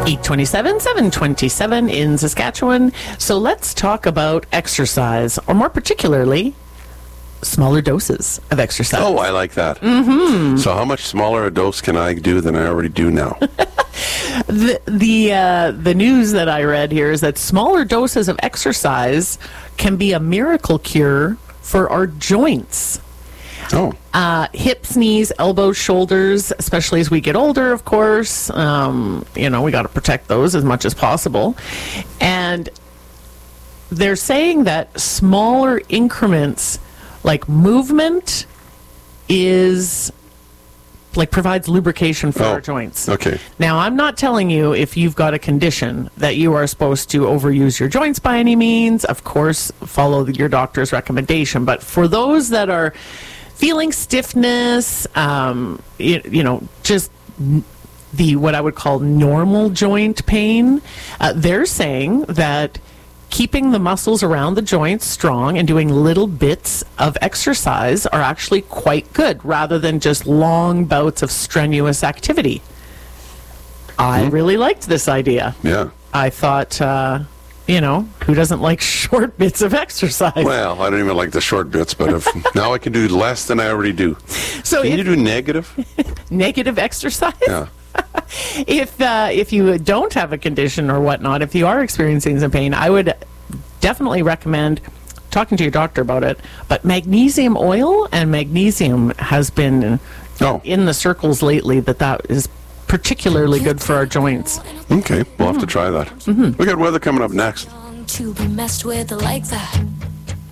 827, 727 in Saskatchewan. So let's talk about exercise, or more particularly, smaller doses of exercise. Oh, I like that. Mm-hmm. So how much smaller a dose can I do than I already do now? The news that I read here is that smaller doses of exercise can be a miracle cure for our joints. Oh. Hips, knees, elbows, shoulders, especially as we get older, of course. We got to protect those as much as possible. And they're saying that smaller increments, like movement, provides lubrication for our joints. Okay. Now, I'm not telling you if you've got a condition that you are supposed to overuse your joints by any means. Of course, follow your doctor's recommendation. But for those that are feeling stiffness, just the what I would call normal joint pain, they're saying that keeping the muscles around the joints strong and doing little bits of exercise are actually quite good, rather than just long bouts of strenuous activity. I really liked this idea. Yeah. I thought, who doesn't like short bits of exercise? Well, I don't even like the short bits, but if now I can do less than I already do. So can you do negative? Negative exercise? Yeah. If you don't have a condition or whatnot, if you are experiencing some pain, I would definitely recommend talking to your doctor about it. But magnesium oil and magnesium has been in the circles lately that is particularly good for our joints. Okay, we'll have to try that. Mm-hmm. We got weather coming up next. To be messed with like that.